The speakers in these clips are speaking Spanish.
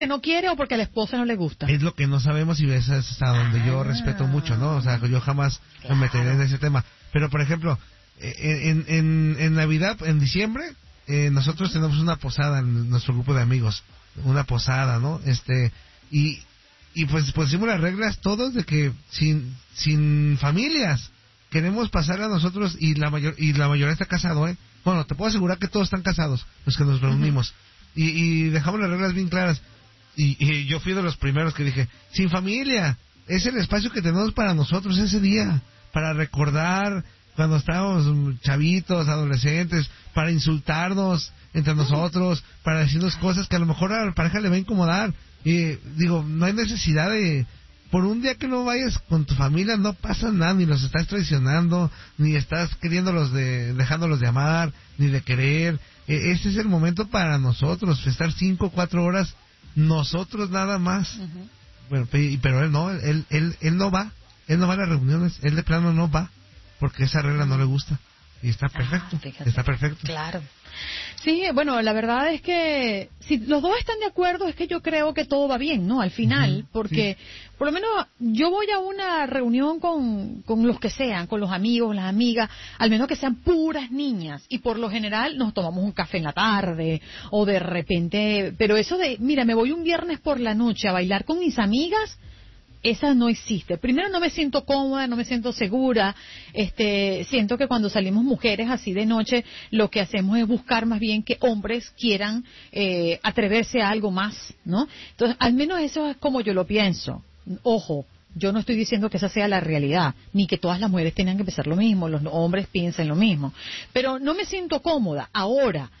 no quiere o porque a la esposa no le gusta. Es lo que no sabemos y eso es a donde yo respeto mucho, ¿no? O sea, yo jamás me meteré en ese tema. Pero, por ejemplo, en Navidad, en diciembre, nosotros tenemos una posada en nuestro grupo de amigos. Una posada, ¿no? Y pues pusimos las reglas todos de que sin familias queremos pasar a nosotros y la mayoría está casado, ¿eh? Bueno, te puedo asegurar que todos están casados, los que nos reunimos. Y dejamos las reglas bien claras. Y yo fui de los primeros que dije, sin familia, es el espacio que tenemos para nosotros ese día, para recordar cuando estábamos chavitos, adolescentes, para insultarnos entre nosotros, para decirnos cosas que a lo mejor a la pareja le va a incomodar. Y digo, no hay necesidad de... Por un día que no vayas con tu familia no pasa nada, ni los estás traicionando, ni estás dejándolos de amar, ni de querer. Ese es el momento para nosotros, estar 5 o 4 horas nosotros nada más. Bueno, pero él no, él no va a las reuniones, él de plano no va, porque esa regla no le gusta. Y está perfecto, está perfecto. Claro. Sí, bueno, la verdad es que si los dos están de acuerdo es que yo creo que todo va bien, ¿no? Al final, porque por lo menos yo voy a una reunión con los que sean, con los amigos, las amigas, al menos que sean puras niñas, y por lo general nos tomamos un café en la tarde, o de repente, pero eso de, mira, me voy un viernes por la noche a bailar con mis amigas, esa no existe. Primero, no me siento cómoda, no me siento segura. Siento que cuando salimos mujeres así de noche, lo que hacemos es buscar más bien que hombres quieran atreverse a algo más, ¿no? Entonces, al menos eso es como yo lo pienso. Ojo, yo no estoy diciendo que esa sea la realidad, ni que todas las mujeres tengan que pensar lo mismo, los hombres piensen lo mismo. Pero no me siento cómoda. Ahora,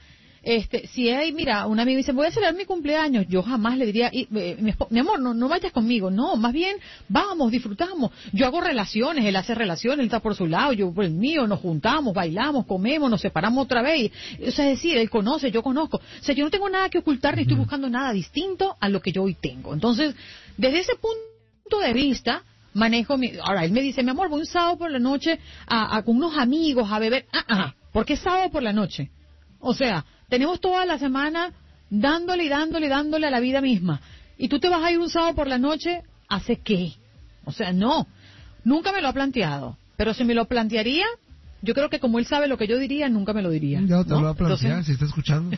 si hay, mira, una amiga dice, voy a celebrar mi cumpleaños, yo jamás le diría, mi amor, no vayas conmigo, no, más bien, vamos, disfrutamos, yo hago relaciones, él hace relaciones, él está por su lado, yo por el mío, nos juntamos, bailamos, comemos, nos separamos otra vez, o sea, es decir, él conoce, yo conozco, o sea, yo no tengo nada que ocultar, ni estoy buscando nada distinto a lo que yo hoy tengo. Entonces, desde ese punto de vista, manejo ahora, él me dice, mi amor, voy un sábado por la noche con unos amigos a beber, ¿por qué sábado por la noche? O sea, tenemos toda la semana dándole a la vida misma. Y tú te vas a ir un sábado por la noche, ¿hace qué? O sea, no. Nunca me lo ha planteado. Pero si me lo plantearía, yo creo que como él sabe lo que yo diría, nunca me lo diría. Ya te lo va a plantear. Entonces... si está escuchando.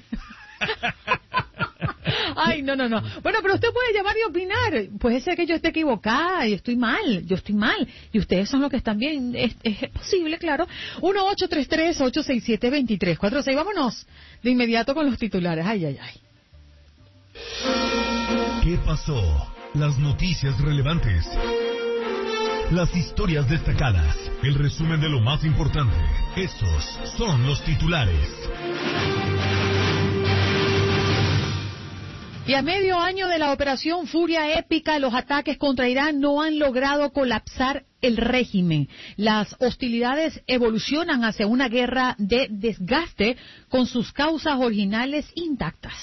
Ay, no. Bueno, pero usted puede llamar y opinar. Puede ser que yo esté equivocada y estoy mal. Y ustedes son los que están bien. Es posible, claro. 1-833-867-2346. Vámonos de inmediato con los titulares. Ay. ¿Qué pasó? Las noticias relevantes. Las historias destacadas. El resumen de lo más importante. Estos son los titulares. Y a medio año de la operación Furia Épica, los ataques contra Irán no han logrado colapsar el régimen. Las hostilidades evolucionan hacia una guerra de desgaste con sus causas originales intactas.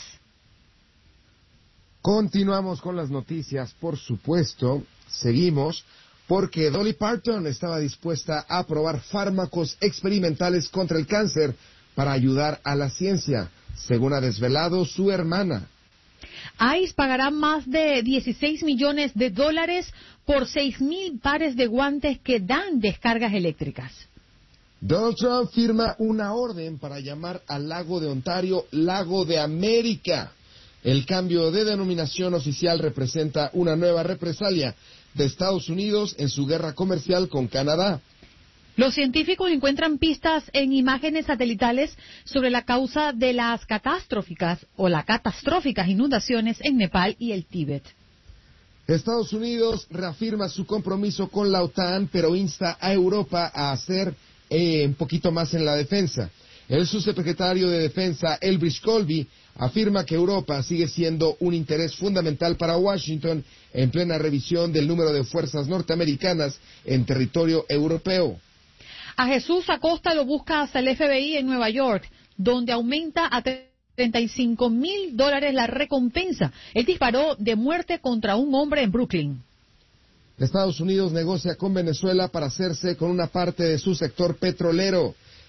Continuamos con las noticias, por supuesto. Seguimos porque Dolly Parton estaba dispuesta a probar fármacos experimentales contra el cáncer para ayudar a la ciencia, según ha desvelado su hermana. ICE pagará más de $16 millones por 6,000 pares de guantes que dan descargas eléctricas. Donald Trump firma una orden para llamar al lago de Ontario Lago de América. El cambio de denominación oficial representa una nueva represalia de Estados Unidos en su guerra comercial con Canadá. Los científicos encuentran pistas en imágenes satelitales sobre la causa de las catastróficas inundaciones en Nepal y el Tíbet. Estados Unidos reafirma su compromiso con la OTAN, pero insta a Europa a hacer un poquito más en la defensa. El subsecretario de Defensa, Elbridge Colby, afirma que Europa sigue siendo un interés fundamental para Washington en plena revisión del número de fuerzas norteamericanas en territorio europeo. A Jesús Acosta lo busca hasta el FBI en Nueva York, donde aumenta a $35,000 la recompensa. Él disparó de muerte contra un hombre en Brooklyn. Estados Unidos negocia con Venezuela para hacerse con una parte de su sector petrolero.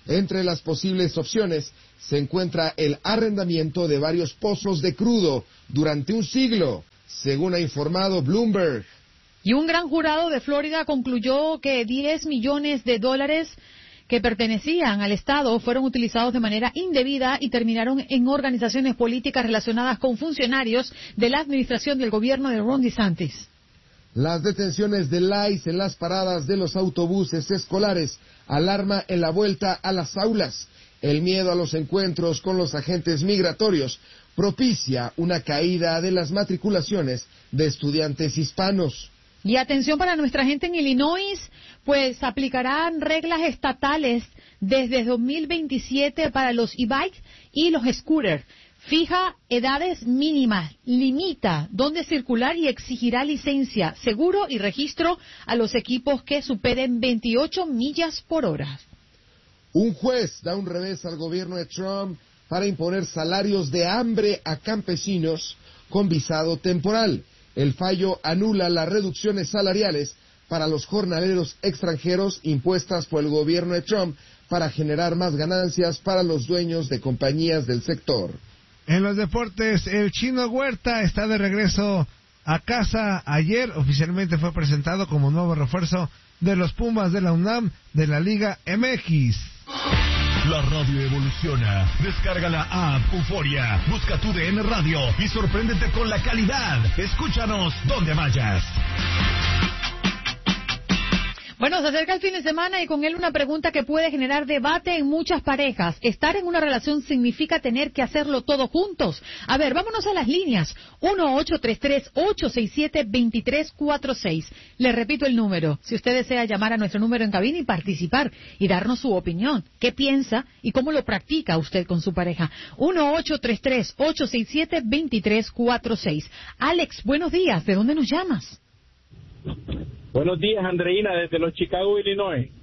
Entre las posibles opciones se encuentra el arrendamiento de varios pozos de crudo durante un siglo, según ha informado Bloomberg. Y un gran jurado de Florida concluyó que 10 millones de dólares que pertenecían al Estado fueron utilizados de manera indebida y terminaron en organizaciones políticas relacionadas con funcionarios de la administración del gobierno de Ron DeSantis. Las detenciones del ICE en las paradas de los autobuses escolares alarma en la vuelta a las aulas. El miedo a los encuentros con los agentes migratorios propicia una caída de las matriculaciones de estudiantes hispanos. Y atención para nuestra gente en Illinois, pues aplicarán reglas estatales desde 2027 para los e-bikes y los scooters. Fija edades mínimas, limita dónde circular y exigirá licencia, seguro y registro a los equipos que superen 28 millas por hora. Un juez da un revés al gobierno de Trump para imponer salarios de hambre a campesinos con visado temporal. El fallo anula las reducciones salariales para los jornaleros extranjeros impuestas por el gobierno de Trump para generar más ganancias para los dueños de compañías del sector. En los deportes, el Chino Huerta está de regreso a casa. Ayer oficialmente fue presentado como nuevo refuerzo de los Pumas de la UNAM de la Liga MX. La radio evoluciona. Descarga la app Euforia. Busca tu DN Radio y sorpréndete con la calidad. Escúchanos donde vayas. Bueno, se acerca el fin de semana y con él una pregunta que puede generar debate en muchas parejas. ¿Estar en una relación significa tener que hacerlo todo juntos? A ver, vámonos a las líneas. 1-833-867-2346. Le repito el número. Si usted desea llamar a nuestro número en cabina y participar y darnos su opinión. ¿Qué piensa y cómo lo practica usted con su pareja? 1-833-867-2346. Alex, buenos días. ¿De dónde nos llamas? Buenos días, Andreina, desde los Chicago, Illinois.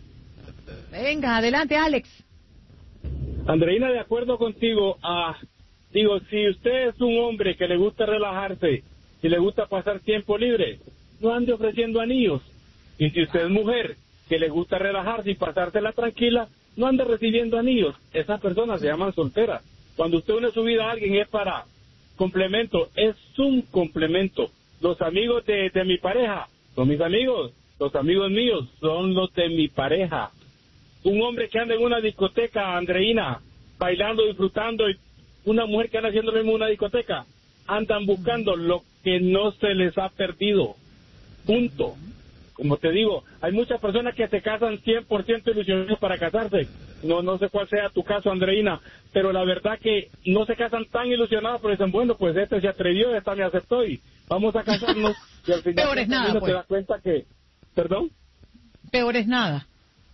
Venga, adelante, Alex. Andreina, de acuerdo contigo, digo, si usted es un hombre que le gusta relajarse y le gusta pasar tiempo libre, no ande ofreciendo anillos. Y si usted es mujer que le gusta relajarse y pasársela tranquila, no ande recibiendo anillos. Esas personas se llaman solteras. Cuando usted une su vida a alguien es para complemento, es un complemento. Los amigos de mi pareja son mis amigos, los amigos míos son los de mi pareja. Un hombre que anda en una discoteca, Andreina, bailando, disfrutando, y una mujer que anda haciendo lo mismo en una discoteca, andan buscando lo que no se les ha perdido. Punto. Como te digo, hay muchas personas que se casan 100% ilusionadas para casarse. No sé cuál sea tu caso, Andreina, pero la verdad que no se casan tan ilusionados, pero dicen, bueno, pues este se atrevió, esta me aceptó y vamos a casarnos. Y al final peor es nada, pues. Te das cuenta que... ¿Perdón? Peor es nada.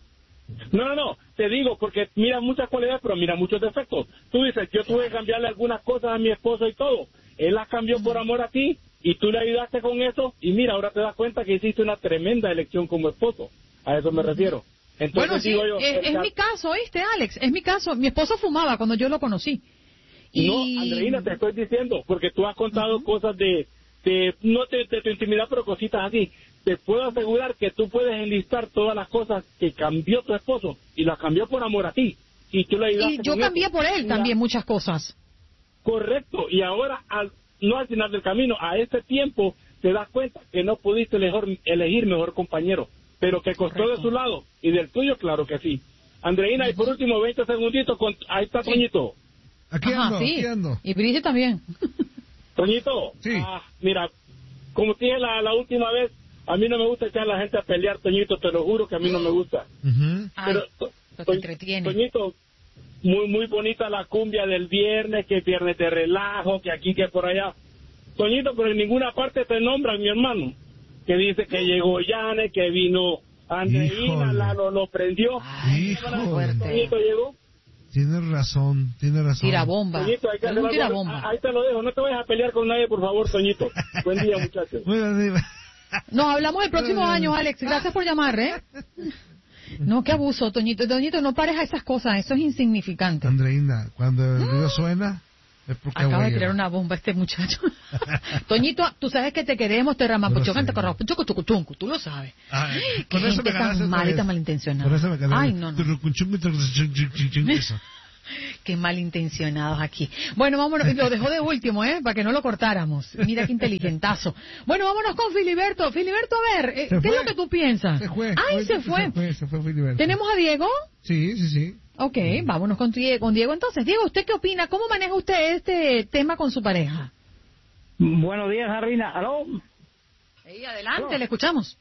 No, te digo, porque mira muchas cualidades, pero mira muchos defectos. Tú dices, yo tuve que cambiarle algunas cosas a mi esposo y todo. Él las cambió por amor a ti y tú le ayudaste con eso y mira, ahora te das cuenta que hiciste una tremenda elección como esposo. A eso me refiero. Entonces, bueno, sí, digo yo, es mi caso, ¿oíste, Alex? Es mi caso. Mi esposo fumaba cuando yo lo conocí. No, Andreina, te estoy diciendo, porque tú has contado cosas no de tu intimidad, pero cositas así. Te puedo asegurar que tú puedes enlistar todas las cosas que cambió tu esposo y las cambió por amor a ti. Y tú le ayudaste. Y yo cambié eso. por él también muchas cosas. Correcto. Y ahora, no al final del camino, a este tiempo, te das cuenta que no pudiste elegir mejor compañero, pero que costó Correcto. de su lado y del tuyo, claro que sí. Andreina, y por último, 20 segunditos, ahí está Toñito. Aquí ando. Y Brice también. Toñito, sí. Mira, como te dije la última vez, a mí no me gusta echar a la gente a pelear, Toñito, te lo juro que a mí no me gusta. Pero, te entretiene. Toñito, muy bonita la cumbia del viernes, que viernes de relajo, que aquí, que por allá. Toñito, pero en ninguna parte te nombran, mi hermano, que dice que llegó Yane, que vino Andreina, Lalo lo prendió. Toñito llegó. Tienes razón. Tira bomba. Toñito, tira bomba. Ahí te lo dejo, no te vayas a pelear con nadie, por favor, Toñito. Buen día, muchachos. Nos hablamos el próximo año, Alex. Gracias por llamar, ¿eh? No, qué abuso, Toñito. Toñito, no pares a esas cosas. Eso es insignificante. Andreina, cuando el río suena, Acaba de tirar una bomba este muchacho. Toñito, tú sabes que te queremos, te ramapuchocante, tú lo sabes. Qué gente tan mal y tan malintencionada. Ay, no. Qué malintencionados aquí. Bueno, vámonos, lo dejó de último, para que no lo cortáramos. Mira qué inteligentazo. Bueno, vámonos con Filiberto. Filiberto, a ver, ¿qué es lo que tú piensas? Se fue. Ay, se fue Filiberto. ¿Tenemos a Diego? Sí. Ok, vámonos con Diego entonces. Diego, ¿usted qué opina? ¿Cómo maneja usted este tema con su pareja? Buenos días, Jarvina. ¿Aló? Sí, adelante, le escuchamos.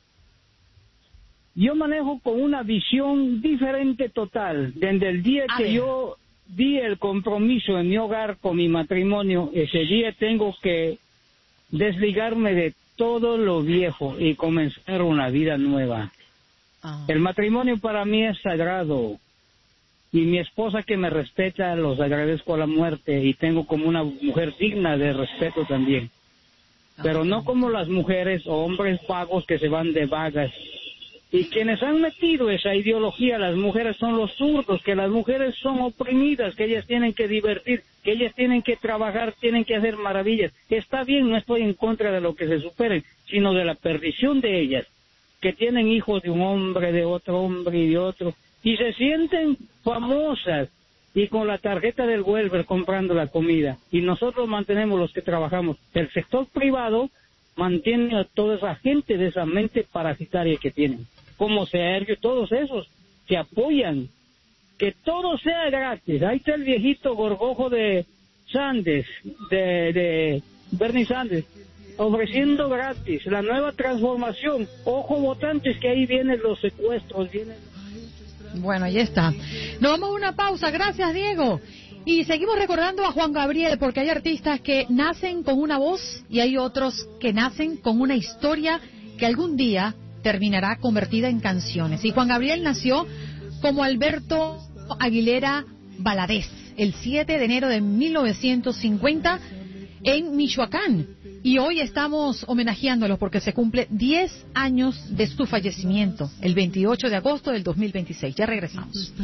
Yo manejo con una visión diferente total. Desde el día que yo di el compromiso en mi hogar con mi matrimonio, ese día tengo que desligarme de todo lo viejo y comenzar una vida nueva. El matrimonio para mí es sagrado. Y mi esposa que me respeta, los agradezco a la muerte y tengo como una mujer digna de respeto también. Pero no como las mujeres o hombres vagos que se van de vagas. Y quienes han metido esa ideología, las mujeres son los zurdos, que las mujeres son oprimidas, que ellas tienen que divertir, que ellas tienen que trabajar, tienen que hacer maravillas. Está bien, no estoy en contra de lo que se superen, sino de la perdición de ellas, que tienen hijos de un hombre, de otro hombre y de otro, y se sienten famosas, y con la tarjeta del welfare comprando la comida. Y nosotros mantenemos los que trabajamos. El sector privado mantiene a toda esa gente de esa mente parasitaria que tienen. Como Sergio, todos esos que apoyan que todo sea gratis. Ahí está el viejito gorgojo de Sanders, de Bernie Sanders, ofreciendo gratis la nueva transformación. Ojo votantes, que ahí vienen los secuestros, Bueno, ahí está. Nos vamos a una pausa. Gracias, Diego. Y seguimos recordando a Juan Gabriel, porque hay artistas que nacen con una voz y hay otros que nacen con una historia que algún día terminará convertida en canciones. Y Juan Gabriel nació como Alberto Aguilera Valadez el 7 de enero de 1950 en Michoacán. Y hoy estamos homenajeándolo porque se cumple 10 años de su fallecimiento, el 28 de agosto del 2026. Ya regresamos.